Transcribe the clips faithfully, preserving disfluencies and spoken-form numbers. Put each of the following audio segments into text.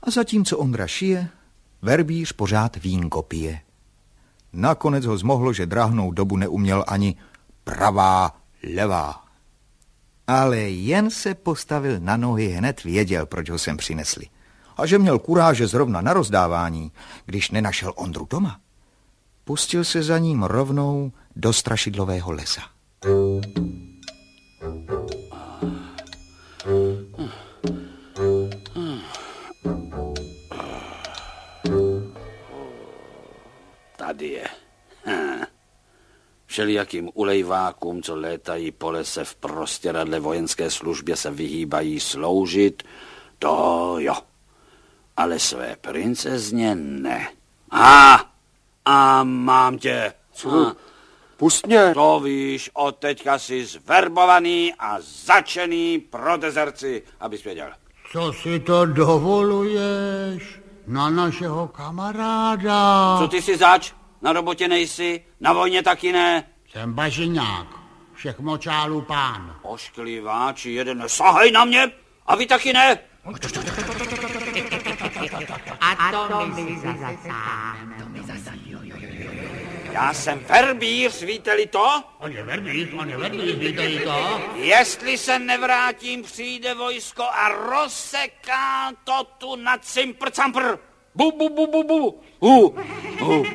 A zatímco Ondra šije, verbíř pořád vínko pije. Nakonec ho zmohlo, že drahnou dobu neuměl ani pravá, levá. Ale jen se postavil na nohy, hned věděl, proč ho sem přinesli. A že měl kuráže zrovna na rozdávání, když nenašel Ondru doma, pustil se za ním rovnou do strašidlového lesa. Tady je. Hm. Všelijakým ulejvákům, co létají po lese v prostěradle vojenské službě, se vyhýbají sloužit, to jo. Ale své princezně ne. A, a mám tě. Co? Pust mě. To víš, od teďka jsi zverbovaný a začený pro dezerci, abys věděl. Co si to dovoluješ na našeho kamaráda? Co ty si zač? Na robotě nejsi, na vojně taky ne. Jsem bažiňák, všech močálů pán. Oškliváči, jeden, sahaj na mě, a vy taky ne. A to mi zasám. Já jsem verbíř, víte-li to? On je verbíř, on je verbíř, víte-li to? Jestli se nevrátím, přijde vojsko a rozseká to tu na cimpr-campr. Bu, bu, bu, bu, bu. Hu, hu.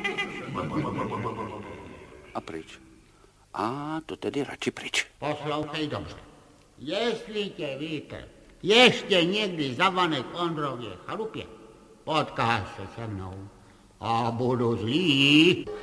A pryč. A to tedy radši pryč. Poslouchej dobře. Jestli tě víte, ještě někdy zavanek Ondrově chalupě, potkáš se se mnou a budu zlý.